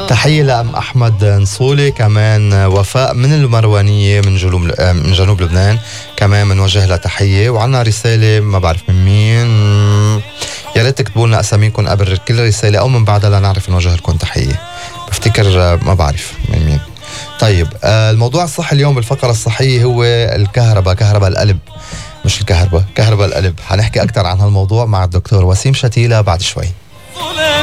تحية لأم أحمد نصولي، كمان وفاء من المروانية من جنوب لبنان كمان منوجه لها تحية. وعنا رسالة ما بعرف من مين، يا ريت تكتبوا لنا أساميكم قبل كل رسالة أو من بعدها لنعرف نوجه لكم تحية. بفتكر ما بعرف من مين. طيب الموضوع الصحي اليوم بالفقرة الصحية هو الكهرباء، كهرباء القلب، مش الكهرباء، كهرباء القلب. حنحكي أكتر عن هالموضوع مع الدكتور وسيم شتيلة بعد شوي.